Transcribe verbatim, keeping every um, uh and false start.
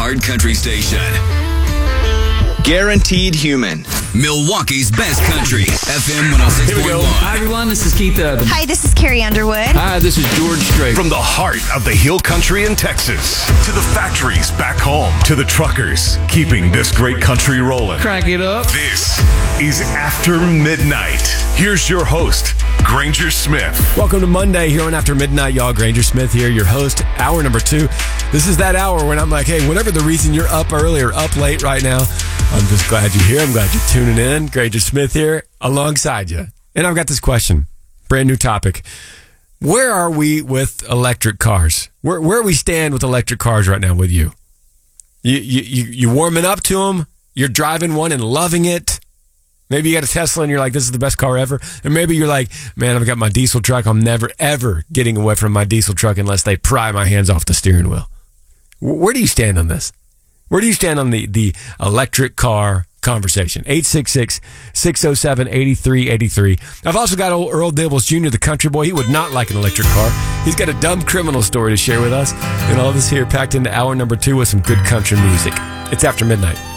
Heart Country Station. Guaranteed Human. Milwaukee's best country. F M one oh six point one. Hi, everyone. This is Keith Urban. Hi, this is Carrie Underwood. Hi, this is George Strait. From the heart of the Hill Country in Texas to the factories back home to the truckers keeping this great country rolling. Crank it up. This is After Midnight. Here's your host, Granger Smith. Welcome to Monday here on After Midnight, y'all. Granger Smith here, your host, hour number two. This is that hour when I'm like, hey, whatever the reason you're up early or up late right now, I'm just glad you're here. I'm glad you're tuning in. Granger Smith here alongside you. And I've got this question, brand new topic. Where are we with electric cars? Where where we stand with electric cars right now with you? You you you, you warming up to them? You're driving one and loving it? Maybe you got a Tesla and you're like, this is the best car ever. And maybe you're like, man, I've got my diesel truck. I'm never, ever getting away from my diesel truck unless they pry my hands off the steering wheel. Where do you stand on this? Where do you stand on the, the electric car conversation? eight six six, six oh seven, eight three eight three. I've also got old Earl Dibbles Junior, the country boy. He would not like an electric car. He's got a dumb criminal story to share with us. And all this here packed into hour number two with some good country music. It's After Midnight.